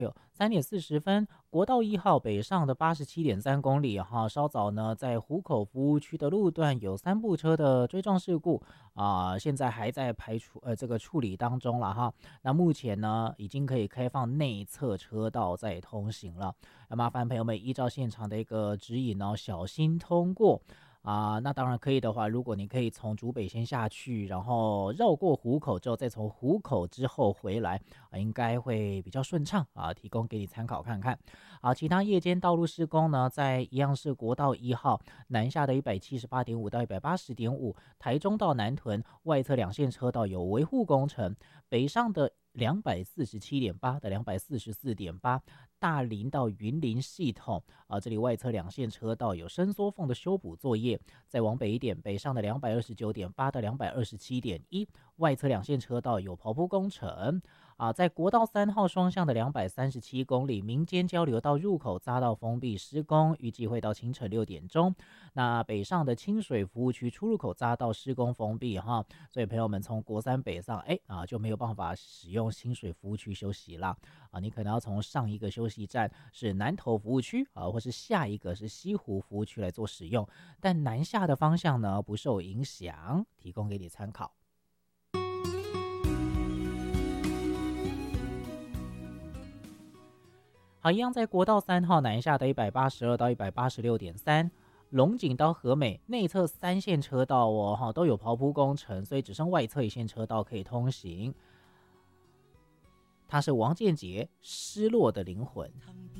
3点40分，国道1号北上的87.3公里哈，稍早呢在湖口服务区的路段有3部车的追撞事故现在还在这个处理当中了哈。那目前呢已经可以开放内侧车道再通行了，要麻烦朋友们依照现场的一个指引哦，小心通过。那当然可以的话，如果你可以从竹北先下去，然后绕过湖口之后，再从湖口之后回来应该会比较顺畅提供给你参考看看。其他夜间道路施工呢，在一样是国道1号南下的178.5到180.5，台中到南屯外侧2线车道有维护工程，北上的247.8到244.8，大林到云林系统这里外侧2线车道有伸缩缝的修补作业。再往北一点，北上的229.8到227.1，外侧2线车道有刨铺工程。在国道3号双向的237公里，民间交流道入口匝道封闭施工，预计会到清晨6点钟。那北上的清水服务区出入口匝道施工封闭哈，所以朋友们从国3北上，就没有办法使用清水服务区休息啦你可能要从上一个休息站是南投服务区或是下一个是西湖服务区来做使用，但南下的方向呢不受影响，提供给你参考。好，一样在国道3号南下的182到186.3，龙井到和美内侧3线车道都有刨铺工程，所以只剩外侧1线车道可以通行。它是王建杰失落的灵魂。